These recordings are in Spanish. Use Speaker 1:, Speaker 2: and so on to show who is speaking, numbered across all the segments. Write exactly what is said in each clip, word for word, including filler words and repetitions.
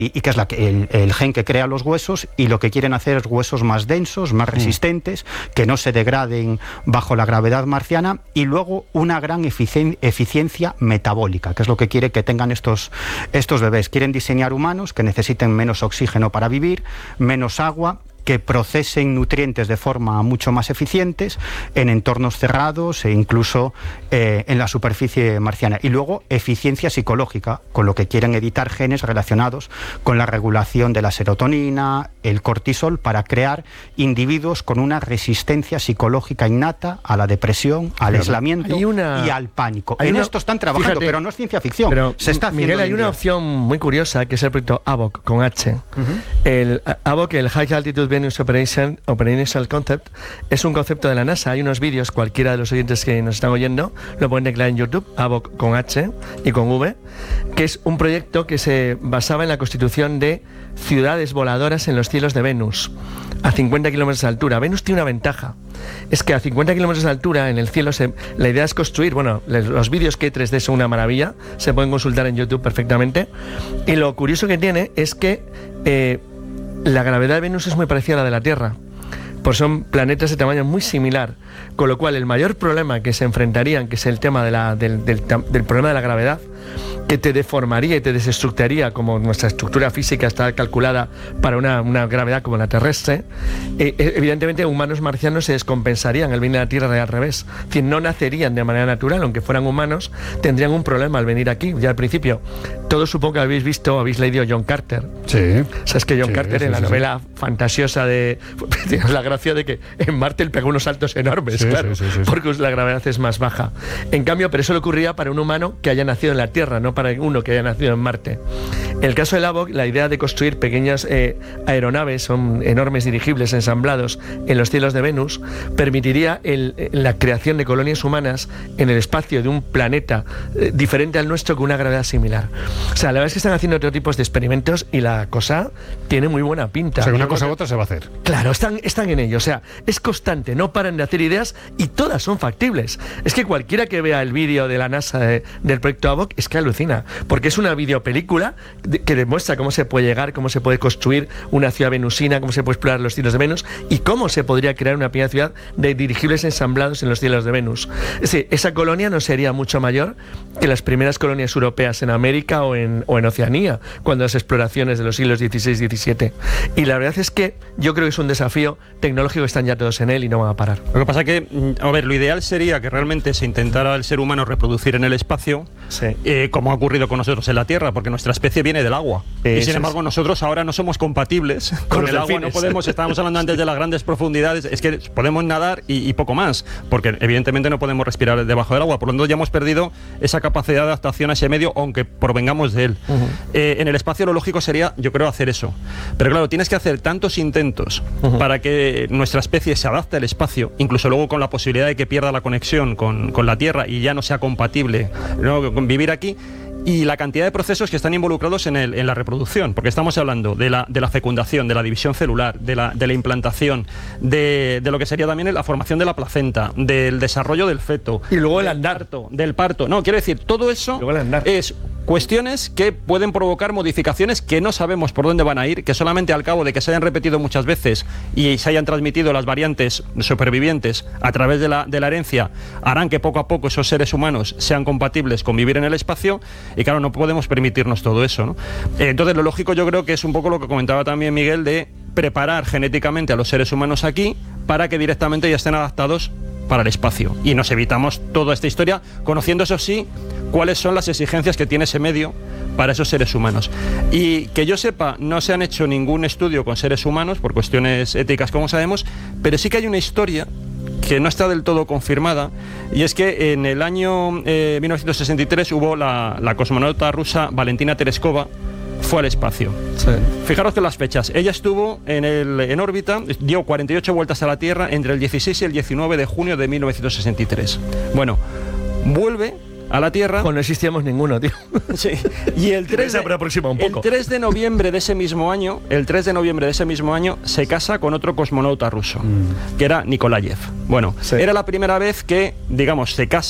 Speaker 1: y, y que es la que, el, el gen que crea los huesos, y lo que quieren hacer es huesos más densos, más resistentes, mm. que no se degraden bajo la gravedad marciana, y luego una gran eficien, eficiencia metabólica, que es lo que quiere que tengan estos, estos bebés. Quieren diseñar humanos que necesiten menos oxígeno para vivir, menos agua, que procesen nutrientes de forma mucho más eficientes en entornos cerrados e incluso eh, en la superficie marciana. Y luego eficiencia psicológica, con lo que quieren editar genes relacionados con la regulación de la serotonina, el cortisol, para crear individuos con una resistencia psicológica innata a la depresión, al Fíjate, aislamiento una, y al pánico. En una, esto están trabajando, Fíjate, pero no es ciencia ficción.
Speaker 2: Pero,
Speaker 1: se está haciendo.
Speaker 2: Miguel, hay una opción muy curiosa, que es el proyecto A V O C, con H. Uh-huh. El A V O C, el High Altitude Venus Operation, Operational Concept, es un concepto de la NASA. Hay unos vídeos, cualquiera de los oyentes que nos están oyendo lo pueden teclear en YouTube, A V O C con H y con V, que es un proyecto que se basaba en la constitución de ciudades voladoras en los cielos de Venus, a cincuenta kilómetros de altura. Venus tiene una ventaja, es que a cincuenta kilómetros de altura en el cielo se, la idea es construir, bueno, los vídeos que tres D son una maravilla, se pueden consultar en YouTube perfectamente, y lo curioso que tiene es que eh, la gravedad de Venus es muy parecida a la de la Tierra, pues son planetas de tamaño muy similar, con lo cual el mayor problema que se enfrentarían, que es el tema de la, del, del, del problema de la gravedad, que te deformaría y te desestructuraría, como nuestra estructura física está calculada para una, una gravedad como la terrestre, eh, evidentemente humanos marcianos se descompensarían al venir a la Tierra de al revés. Es decir, no nacerían de manera natural, aunque fueran humanos, tendrían un problema al venir aquí. Ya al principio, todos supongo que habéis visto, habéis leído John Carter.
Speaker 3: Sí.
Speaker 2: Sabes que John
Speaker 3: sí,
Speaker 2: Carter,
Speaker 3: sí,
Speaker 2: en la
Speaker 3: sí,
Speaker 2: novela
Speaker 3: sí.
Speaker 2: fantasiosa de... Tiene la gracia de que en Marte él pegó unos saltos enormes,
Speaker 3: sí,
Speaker 2: claro,
Speaker 3: sí, sí, sí,
Speaker 2: porque la gravedad es más baja. En cambio, pero eso le ocurría para un humano que haya nacido en la Tierra, no para uno que haya nacido en Marte. En el caso del A V O C, la idea de construir pequeñas eh, aeronaves, son enormes dirigibles ensamblados en los cielos de Venus, permitiría el, la creación de colonias humanas en el espacio de un planeta eh, diferente al nuestro, con una gravedad similar. O sea, la verdad es que están haciendo otro tipo de experimentos y la cosa tiene muy buena pinta.
Speaker 3: O sea, que una cosa u otra se va a hacer.
Speaker 2: Claro, están, están en ello. O sea, es constante, no paran de hacer ideas y todas son factibles. Es que cualquiera que vea el vídeo de la NASA de, del proyecto A V O C es que alucina, porque es una videopelícula de, que demuestra cómo se puede llegar, cómo se puede construir una ciudad venusina, cómo se puede explorar los cielos de Venus y cómo se podría crear una pequeña ciudad de dirigibles ensamblados en los cielos de Venus. Es decir, esa colonia no sería mucho mayor que las primeras colonias europeas en América o en, o en Oceanía, cuando las exploraciones de los siglos dieciséis diecisiete. Y la verdad es que yo creo que es un desafío tecnológico, están ya todos en él y no van a parar.
Speaker 4: Lo que pasa que, a ver, lo ideal sería que realmente se intentara el ser humano reproducir en el espacio,
Speaker 2: sí.
Speaker 4: eh, como ha ocurrido con nosotros en la Tierra, porque nuestra especie viene del agua. Eh, y sin embargo, es... nosotros ahora no somos compatibles con, con el agua, no podemos, estábamos hablando antes de las grandes profundidades, es que podemos nadar y, y poco más, porque evidentemente no podemos respirar debajo del agua, por lo tanto ya hemos perdido esa capacidad de adaptación a ese medio, aunque provengamos de él. Uh-huh. Eh, en el espacio lo lógico sería, yo creo, hacer eso. Pero claro, tienes que hacer tantos intentos uh-huh. para que nuestra especie se adapte al espacio, incluso luego con la posibilidad de que pierda la conexión con, con la Tierra y ya no sea compatible, ¿no?, con vivir aquí. Y la cantidad de procesos que están involucrados en, el, en la reproducción, porque estamos hablando de la, de la fecundación, de la división celular, de la, de la implantación, de, de lo que sería también la formación de la placenta, del desarrollo del feto.
Speaker 2: Y luego el andar.
Speaker 4: Parto, del parto. No, quiero decir, todo eso es cuestiones que pueden provocar modificaciones que no sabemos por dónde van a ir, que solamente al cabo de que se hayan repetido muchas veces y se hayan transmitido las variantes supervivientes a través de la, de la herencia, harán que poco a poco esos seres humanos sean compatibles con vivir en el espacio. Y claro, no podemos permitirnos todo eso, ¿no? Entonces, lo lógico yo creo que es un poco lo que comentaba también Miguel, de preparar genéticamente a los seres humanos aquí para que directamente ya estén adaptados para el espacio. Y nos evitamos toda esta historia, conociendo, eso sí, cuáles son las exigencias que tiene ese medio para esos seres humanos. Y que yo sepa, no se han hecho ningún estudio con seres humanos, por cuestiones éticas, como sabemos, pero sí que hay una historia que no está del todo confirmada, y es que en el año eh, mil novecientos sesenta y tres hubo la, la cosmonauta rusa Valentina Tereskova, fue al espacio. Sí. Fijaros que las fechas, ella estuvo en, el, en órbita, dio cuarenta y ocho vueltas a la Tierra entre el dieciséis y el diecinueve de junio de mil novecientos sesenta y tres. Bueno, vuelve a la Tierra.
Speaker 2: Pues no existíamos ninguno, tío.
Speaker 4: Sí. Y el tres, de,
Speaker 2: un poco.
Speaker 4: el tres de noviembre de ese mismo año, el tres de noviembre de ese mismo año, se casa con otro cosmonauta ruso, mm. que era Nikolayev. Bueno, sí. Era la primera vez que, digamos, se casan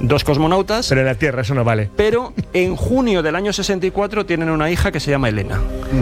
Speaker 4: dos cosmonautas.
Speaker 2: Pero en la Tierra eso no vale.
Speaker 4: Pero en junio del año sesenta y cuatro tienen una hija que se llama Elena.